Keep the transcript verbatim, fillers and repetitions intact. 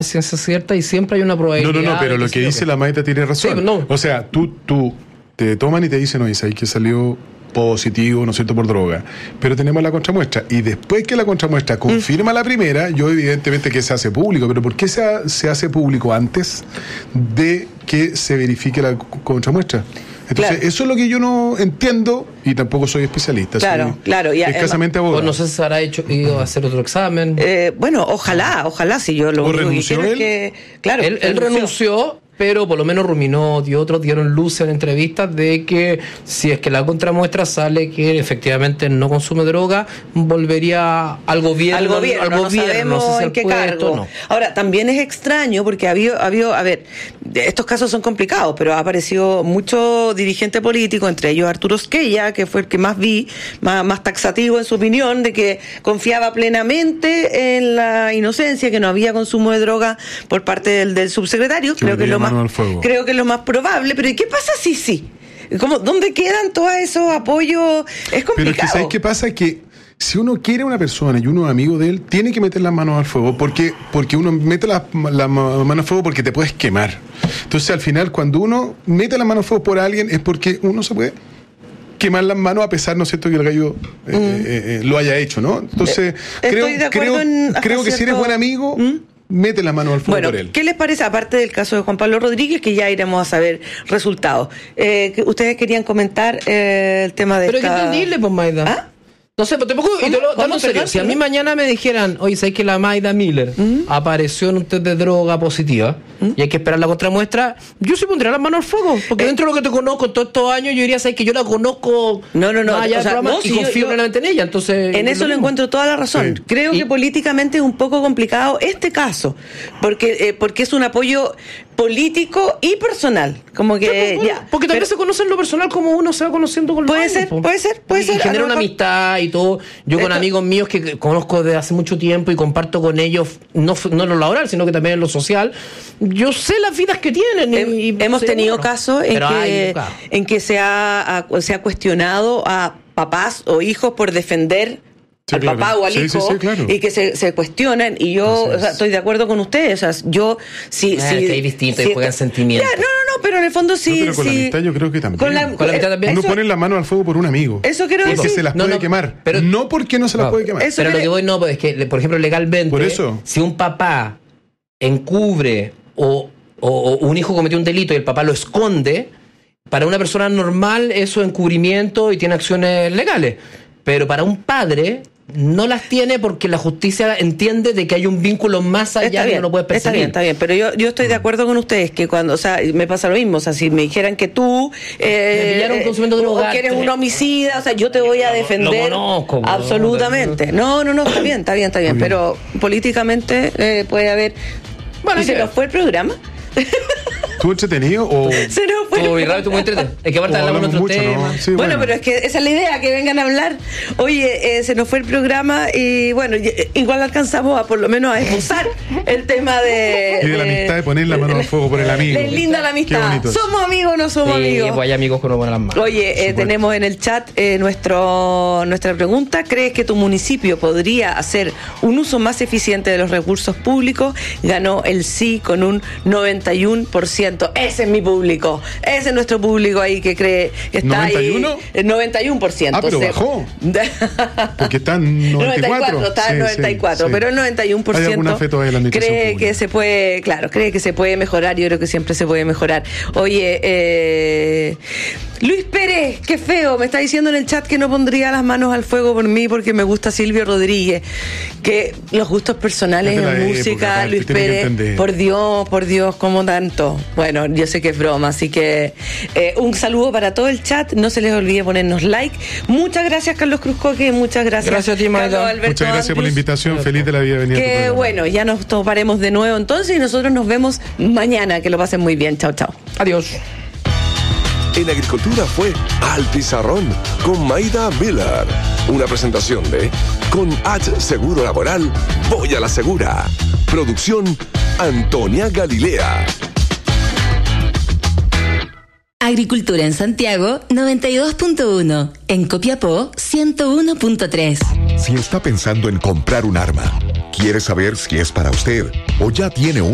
ciencia cierta y siempre hay una probabilidad. No, no, no, pero lo que dice la Maida tiene razón. Sí, no. O sea, tú, tú te toman y te dicen, oye, ¿sabes que salió positivo, ¿no es cierto?, por droga, pero tenemos la contramuestra, y después que la contramuestra confirma mm. la primera, yo evidentemente que se hace público, pero ¿por qué se, se hace público antes de que se verifique la contramuestra? Entonces, claro. eso es lo que yo no entiendo, y tampoco soy especialista. Claro, soy claro. Y escasamente abogado. O no sé si se habrá hecho, ido a hacer otro examen. Eh, bueno, ojalá, ojalá, si yo lo ¿O único renunció que quiero él? es que... Claro, él, él renunció. renunció pero por lo menos ruminó, y otros dieron luces en entrevistas de que si es que la contramuestra sale que efectivamente no consume droga, volvería al gobierno. Al gobierno, al no gobierno, sabemos no sé si en qué puesto, cargo. No. Ahora, también es extraño porque ha habido, ha habido, a ver, estos casos son complicados, pero ha aparecido mucho dirigente político, entre ellos Arturo Squella, que fue el que más vi, más, más taxativo en su opinión, de que confiaba plenamente en la inocencia, que no había consumo de droga por parte del, del subsecretario. Que creo que es lo más creo que es lo más probable, pero ¿y qué pasa si sí? ¿Cómo, ¿Dónde quedan todos esos apoyos? Es complicado. Pero es que ¿sabes qué pasa? Que si uno quiere a una persona y uno es amigo de él, tiene que meter las manos al fuego, porque porque uno mete las la manos al fuego porque te puedes quemar. Entonces, al final, cuando uno mete las manos al fuego por alguien, es porque uno se puede quemar las manos, a pesar, ¿no es cierto?, que el gallo eh, mm. eh, eh, lo haya hecho, ¿no? Entonces, eh, creo, creo, en, creo que cierto... si eres buen amigo... ¿Mm? Mete la mano al fuego bueno, por él. ¿Qué les parece, aparte del caso de Juan Pablo Rodríguez, que ya iremos a saber resultados? Eh, que ustedes querían comentar eh, el tema de Pero esta... hay que entenderle, pues, Maida. ¿Ah? No sé, pero tampoco, y te lo damos en serio. Si a mí mañana me dijeran, oye, ¿sabes que la Maida Miller ¿Mm? apareció en un test de droga positiva ¿Mm? y hay que esperar la contramuestra? Yo sí pondría las manos al fuego, porque eh, dentro de lo que te conozco todos estos años, yo diría, ¿sabes que yo la conozco? No, no, no. Allá o sea, no y si confío yo, plenamente en ella. Entonces, en eso le encuentro toda la razón. Sí. Creo y, que políticamente es un poco complicado este caso, porque, eh, porque es un apoyo político y personal, como que sí, pues, ya. Porque también pero, se conoce en lo personal como uno se va conociendo con los puede años, ser, pues. puede ser, puede y, ser. Y genera una amistad y todo. Yo con Esto, amigos míos que conozco desde hace mucho tiempo y comparto con ellos, no, no en lo laboral, sino que también en lo social, yo sé las vidas que tienen. Y, y hemos tenido bueno, casos en que, claro. en que se ha, se ha cuestionado a papás o hijos por defender sí, al claro. papá o al sí, hijo sí, sí, claro. y que se, se cuestionan, y yo o sea, estoy de acuerdo con ustedes. O sea, yo si, eh, si que hay distintos si, y juegan sentimientos. Ya, no, no, no, pero en el fondo sí. No, pero con sí, la amistad yo creo que también. Con la, con la amistad también. Uno eso, pone la mano al fuego por un amigo. Eso creo porque que sí. se las no, puede no, quemar. Pero, no porque no se las no, puede quemar. Eso pero lo que voy no, pues es que, por ejemplo, legalmente, por eso. si un papá encubre o, o, o un hijo cometió un delito y el papá lo esconde, para una persona normal eso es encubrimiento y tiene acciones legales. Pero para un padre no las tiene porque la justicia entiende de que hay un vínculo más allá que no lo puedes perseguir. Está bien, está bien, pero yo, yo estoy de acuerdo con ustedes que cuando, o sea, me pasa lo mismo, o sea, si me dijeran que tú eh, me consumiendo droga, o que eres un homicida, o sea, yo te voy a defender lo conozco, absolutamente. No, no, no, está bien, está bien, está bien, pero políticamente eh, puede haber... Bueno, ¿y se nos fue el programa? ¿Estuvo entretenido o...? Se nos fue. Estuvo raro, estuvo muy entretenido. Es que aparte hablamos de otro mucho, tema. ¿no? Sí, bueno, bueno, pero es que esa es la idea, que vengan a hablar. Oye, eh, se nos fue el programa y bueno, igual alcanzamos a por lo menos a esbozar el tema de... Y de, de la amistad, de poner la mano al fuego por el amigo. Es linda la amistad. ¿Somos amigos o no somos sí, amigos? Pues hay amigos que no ponen las manos. Oye, eh, tenemos en el chat eh, nuestro nuestra pregunta. ¿Crees que tu municipio podría hacer un uso más eficiente de los recursos públicos? Ganó el sí con un noventa y uno por ciento. Ese es mi público. Ese es nuestro público ahí que cree que está ¿noventa y uno? ahí. El noventa y uno por ciento. Ah, pero se... bajó. Porque está en noventa y cuatro. Está en noventa y cuatro, sí, sí. Pero el noventa y uno por ciento cree que se puede, claro, cree que se puede mejorar. Yo creo que siempre se puede mejorar. Oye, eh, Luis Pérez, qué feo, me está diciendo en el chat que no pondría las manos al fuego por mí porque me gusta Silvio Rodríguez. Que los gustos personales en música, época, Luis Pérez, por Dios, por Dios, como tanto. Bueno, yo sé que es broma, así que eh, un saludo para todo el chat. No se les olvide ponernos like. Muchas gracias, Carlos Cruzcoque. Muchas gracias. Gracias a ti, Maida. Muchas gracias Andrus. Por la invitación. Feliz de la vida venir. Que bueno, ya nos toparemos de nuevo entonces y nosotros nos vemos mañana. Que lo pasen muy bien. Chao, chao. Adiós. En Agricultura fue Al Pizarrón con Maida Miller. Una presentación de Con H Seguro Laboral, voy a la segura. Producción Antonia Galilea. Agricultura en Santiago noventa y dos punto uno, en Copiapó ciento uno punto tres. Si está pensando en comprar un arma, quiere saber si es para usted o ya tiene un